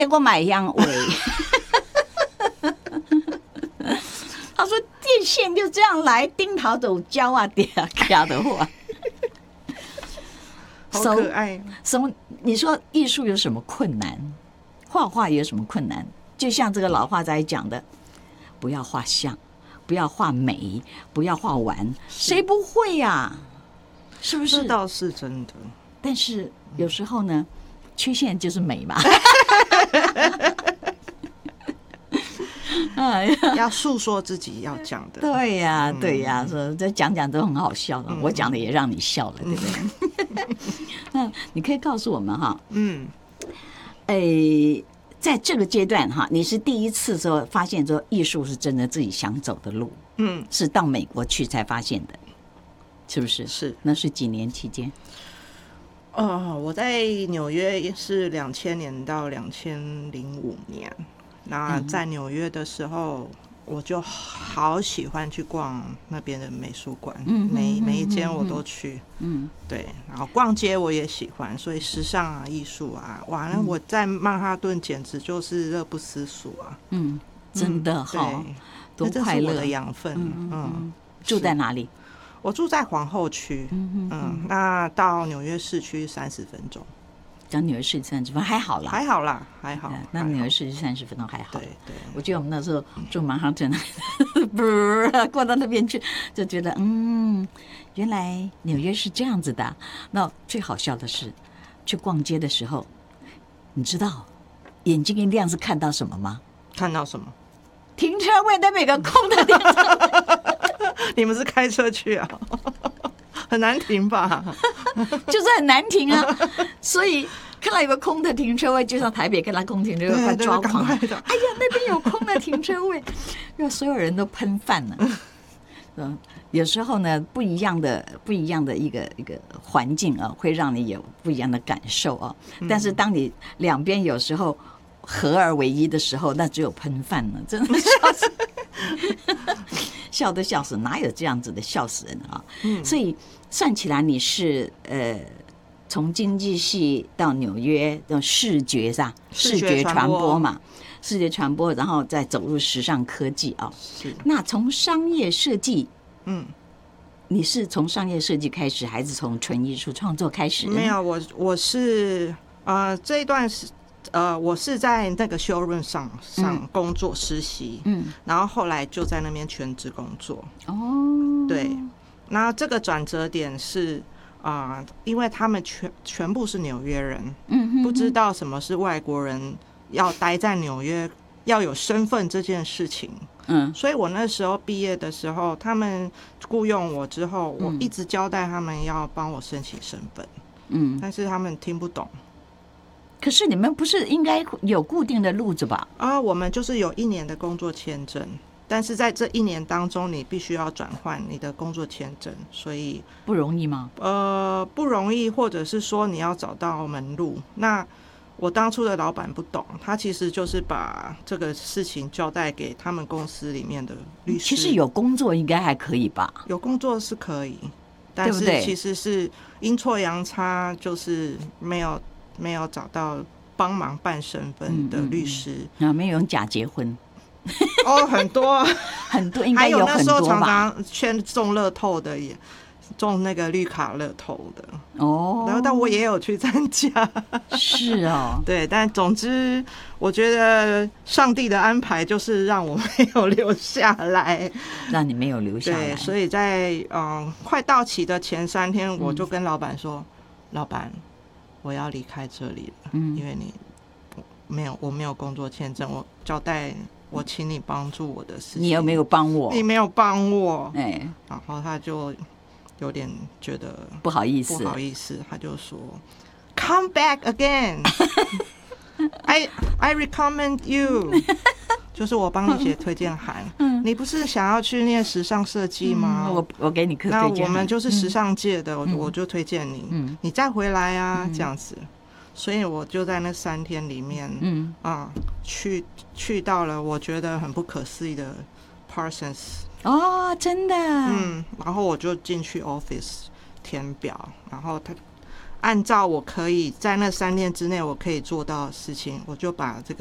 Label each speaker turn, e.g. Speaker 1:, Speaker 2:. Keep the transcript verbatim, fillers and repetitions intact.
Speaker 1: 哎，我买样尾。他说电线就这样来，钉桃走胶啊，嗲嗲的话。
Speaker 2: 好可爱。
Speaker 1: 什么？你说艺术有什么困难？画画有什么困难？就像这个老画家讲的，不要画像，不要画美，不要画完，谁不会呀、啊？是不是？
Speaker 2: 这倒是真的。
Speaker 1: 但是有时候呢，缺陷就是美嘛。
Speaker 2: 要诉说自己要讲的。
Speaker 1: 对呀、啊，对呀、啊，说这讲讲都很好笑的，嗯、我讲的也让你笑了，对不对？那你可以告诉我们哈，嗯，诶，在这个阶段哈，你是第一次说发现说艺术是真的自己想走的路，嗯，是到美国去才发现的，是不是？
Speaker 2: 是，
Speaker 1: 那是几年期间？
Speaker 2: 哦，我在纽约是两千年到两千零五年。那在纽约的时候，我就好喜欢去逛那边的美术馆，嗯、每每一间我都去，嗯，对，然后逛街我也喜欢，所以时尚啊、艺术啊，哇，那我在曼哈顿简直就是乐不思蜀啊，
Speaker 1: 嗯，真的哈，多快乐，
Speaker 2: 这是我的养分，嗯，嗯
Speaker 1: 住在哪里？
Speaker 2: 我住在皇后区，嗯嗯，那到纽约市区三十分钟。
Speaker 1: 讲纽约市三十分还好啦，
Speaker 2: 还好啦，还好。
Speaker 1: 那纽约市三十分钟还好。
Speaker 2: 对对，
Speaker 1: 我记得我们那时候住曼哈顿，不过到那边去，就觉得嗯，原来纽约是这样子的。那最好笑的是，去逛街的时候，你知道眼睛一亮是看到什么吗？
Speaker 2: 看到什么？
Speaker 1: 停车位在每个空的停车位。
Speaker 2: 你们是开车去啊？很难停吧？
Speaker 1: 就是很难停啊，所以看到有个空的停车位，就像台北看到空停车位，快抓狂了。哎呀，那边有空的停车位，因为所有人都喷饭了。嗯，有时候呢，不一样的不一样的一个一个环境啊，会让你有不一样的感受啊。但是当你两边有时候合二为一的时候，那只有喷饭了，真的笑死。笑都笑死，哪有这样子的，笑死人啊！嗯、所以算起来，你是呃，从经济系到纽约的视觉上，视觉传播嘛，视觉传播，然后再走入时尚科技啊。
Speaker 2: 是。那
Speaker 1: 从商业设计，嗯，你是从商业设计开始，还是从纯艺术创作开始？
Speaker 2: 没有，我我是呃这一段是。呃，我是在那个 showroom 上上工作实习，嗯，然后后来就在那边全职工作。哦，对，那这个转折点是啊、呃，因为他们全全部是纽约人，嗯，不知道什么是外国人要待在纽约要有身份这件事情，嗯，所以我那时候毕业的时候，他们雇佣我之后，我一直交代他们要帮我申请身份，嗯，但是他们听不懂。
Speaker 1: 可是你们不是应该有固定的路子吧？
Speaker 2: 啊，我们就是有一年的工作签证，但是在这一年当中，你必须要转换你的工作签证，所以
Speaker 1: 不容易吗？
Speaker 2: 呃，不容易，或者是说你要找到门路。那我当初的老板不懂，他其实就是把这个事情交代给他们公司里面的律师。
Speaker 1: 其实有工作应该还可以吧？
Speaker 2: 有工作是可以，但是其实是阴错阳差，就是没有。没有找到帮忙办身份的律师，
Speaker 1: 嗯嗯嗯、没有用假结婚
Speaker 2: 哦，很多
Speaker 1: 很多，应该有很多吧。
Speaker 2: 还有那时候常常圈中乐透的，也中那个绿卡乐透的哦。然后，但我也有去参加，
Speaker 1: 是哦，
Speaker 2: 对。但总之，我觉得上帝的安排就是让我没有留下来，
Speaker 1: 让你没有留下来。
Speaker 2: 对，所以在嗯快到期的前三天，我就跟老板说：“嗯、老板。”我要离开这里了，嗯，因为你没有，我没有工作签证，我交代我请你帮助我的事情，
Speaker 1: 你有没有帮我？
Speaker 2: 你没有帮我，哎、欸，然后他就有点觉得
Speaker 1: 不好意思，
Speaker 2: 不好意思，他就说 ，Come back again 。I I recommend you， 就是我帮你写推荐函。嗯，你不是想要去念时尚设计吗？
Speaker 1: 嗯、我我给你推荐
Speaker 2: 函。那我们就是时尚界的，嗯、我就推荐你。嗯，你再回来啊，嗯、这样子。所以我就在那三天里面，嗯啊，去去到了我觉得很不可思议的 Parsons。
Speaker 1: 哦，真的。
Speaker 2: 嗯，然后我就进去 office 填表，然后他。 按照我可以在那三天之内我可以做到的事情，我就把这个